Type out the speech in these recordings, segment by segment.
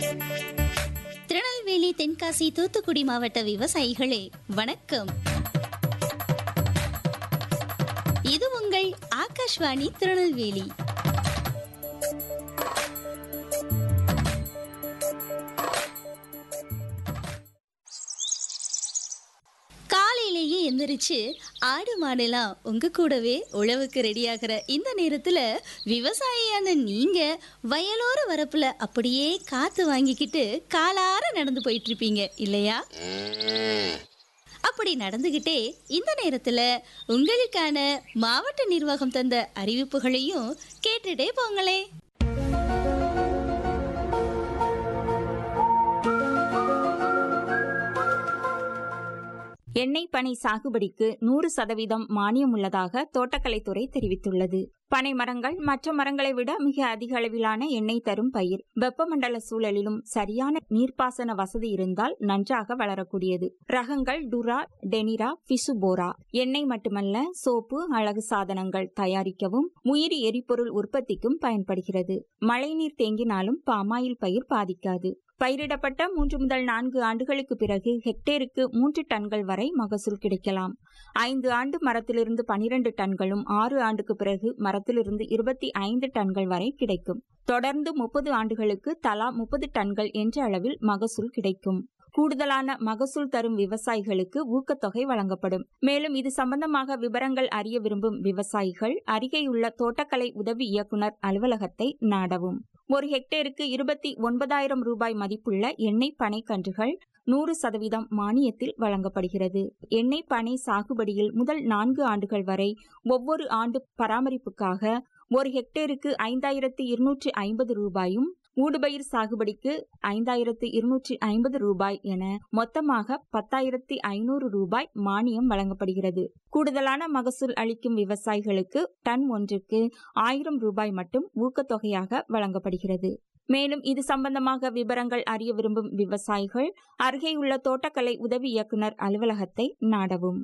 திருநெல்வேலி, தென்காசி, தூத்துக்குடி மாவட்ட விவசாயிகளே வணக்கம். இது உங்கள் ஆகாஷ்வாணி திருநெல்வேலி. காலையிலேயே எந்திரிச்சு ஆடு மாடெல்லாம் உங்க கூடவே உழவுக்கு ரெடியாகிற இந்த நேரத்துல விவசாயியான நீங்க வயலோர வரப்புல அப்படியே காத்து வாங்கிக்கிட்டு காலார நடந்து போயிட்டு இருப்பீங்க இல்லையா? அப்படி நடந்துகிட்டே இந்த நேரத்துல உங்களுக்கான மாவட்ட நிர்வாகம் தந்த அறிவிப்புகளையும் கேட்டுட்டே போங்களே. எண்ணெய் பனை சாகுபடிக்கு 100% மானியம் உள்ளதாக தோட்டக்கலைத்துறை தெரிவித்துள்ளது. பனை மரங்கள் மற்ற மரங்களை விட மிக அதிக அளவிலான எண்ணெய் தரும் பயிர். வெப்பமண்டல சூழலிலும் சரியான நீர்ப்பாசன வசதி இருந்தால் நன்றாக வளரக்கூடியது. ரகங்கள் டுரா, டெனிரா, பிசுபோரா. எண்ணெய் மட்டுமல்ல, சோப்பு, அழகு சாதனங்கள் தயாரிக்கவும் உயிரி எரிபொருள் உற்பத்திக்கும் பயன்படுகிறது. மழைநீர் தேங்கினாலும் பாமாயில் பயிர் பாதிக்காது. பயிரிடப்பட்ட 3 முதல் 4 ஆண்டுகளுக்கு பிறகு ஹெக்டேருக்கு 3 டன்கள் வரை மகசூல் கிடைக்கலாம். 5 ஆண்டு மரத்திலிருந்து 12 டன்களும் 6 ஆண்டுக்கு பிறகு மரத்திலிருந்து 25 டன்கள் வரை கிடைக்கும். தொடர்ந்து 30 ஆண்டுகளுக்கு தலா 30 டன்கள் என்ற அளவில் மகசூல் கிடைக்கும். கூடுதலான மகசூல் தரும் விவசாயிகளுக்கு ஊக்கத்தொகை வழங்கப்படும். மேலும் இது சம்பந்தமாக விவரங்கள் அறிய விரும்பும் விவசாயிகள் அருகேயுள்ள தோட்டக்கலை உதவி இயக்குனர் அலுவலகத்தை நாடவும். ஒரு ஹெக்டேருக்கு 29,000 ரூபாய் மதிப்புள்ள எண்ணெய் பனை கன்றுகள் 100% மானியத்தில் வழங்கப்படுகிறது. எண்ணெய் பனை சாகுபடியில் முதல் 4 ஆண்டுகள் வரை ஒவ்வொரு ஆண்டு பராமரிப்புக்காக ஒரு ஹெக்டேருக்கு 5,250 ரூபாயும், ஊடுபயிர் சாகுபடிக்கு 5,250 ரூபாய் என மொத்தமாக 10,500 ரூபாய் மானியம் வழங்கப்படுகிறது. கூடுதலான மகசூல் அளிக்கும் விவசாயிகளுக்கு டன் ஒன்றுக்கு 1000 ரூபாய் மட்டும் ஊக்கத்தொகையாக வழங்கப்படுகிறது. மேலும் இது சம்பந்தமாக விவரங்கள் அறிய விரும்பும் விவசாயிகள் அருகேயுள்ள தோட்டக்கலை உதவி இயக்குனர் அலுவலகத்தை நாடவும்.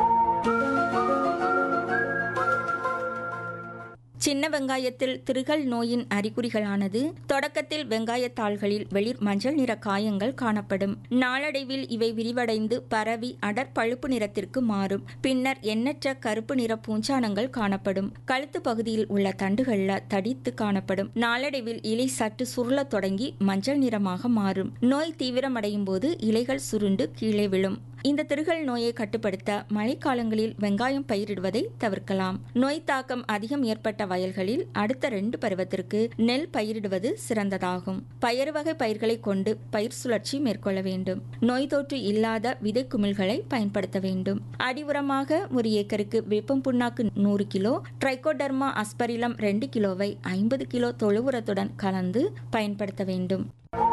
சின்ன வெங்காயத்தில் திரிகல் நோயின் அறிகுறிகளானது தொடக்கத்தில் வெங்காயத்தாள்களில் வெளிர் மஞ்சள் நிற காயங்கள் காணப்படும். நாளடைவில் இவை விரிவடைந்து பரவி அடர் பழுப்பு நிறத்திற்கு மாறும். பின்னர் எண்ணற்ற கருப்பு நிற பூஞ்சானங்கள் காணப்படும். கழுத்து பகுதியில் உள்ள தண்டுகள்ல தடித்து காணப்படும். நாளடைவில் இலை சற்று சுருள தொடங்கி மஞ்சள் நிறமாக மாறும். நோய் தீவிரமடையும் போது இலைகள் சுருண்டு கீழே விழும். இந்த திரிகல் நோயை கட்டுப்படுத்த மழைக்காலங்களில் வெங்காயம் பயிரிடுவதை தவிர்க்கலாம். நோய் தாக்கம் அதிகம் ஏற்பட்ட வயல்களில் அடுத்த 2 பருவத்திற்கு நெல் பயிரிடுவது சிறந்ததாகும். பயறு வகை பயிர்களை கொண்டு பயிர் சுழற்சி மேற்கொள்ள வேண்டும். நோய் தொற்று இல்லாத விதை குமிழ்களை பயன்படுத்த வேண்டும். அடி உரமாக ஒரு ஏக்கருக்கு வேப்பம் புண்ணாக்கு 100 கிலோ, ட்ரைகோடர்மா அஸ்பரிலம் 2 கிலோவை 50 கிலோ தொழு உரத்துடன் கலந்து பயன்படுத்த வேண்டும்.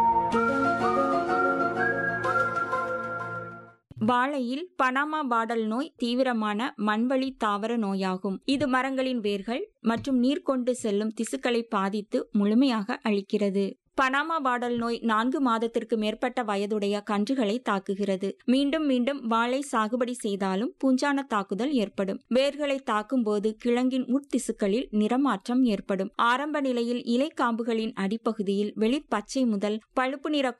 வாழையில் பனாமா பாடல் நோய் தீவிரமான மண்வழி தாவர நோயாகும். இது மரங்களின் வேர்கள் மற்றும் நீர் கொண்டு செல்லும் திசுக்களை பாதித்து முழுமையாக அழிக்கிறது. பனாமா பாடல் நோய் 4 மாதத்திற்கு மேற்பட்ட வயதுடைய கன்றுகளை தாக்குகிறது. மீண்டும் மீண்டும் வாழை சாகுபடி செய்தாலும் பூஞ்சான தாக்குதல் ஏற்படும். வேர்களை தாக்கும் போது கிழங்கின் உட்திசுக்களில் நிறமாற்றம் ஏற்படும். ஆரம்ப நிலையில் இலை காம்புகளின் அடிப்பகுதியில் வெளிர் பச்சை முதல் பழுப்பு நிற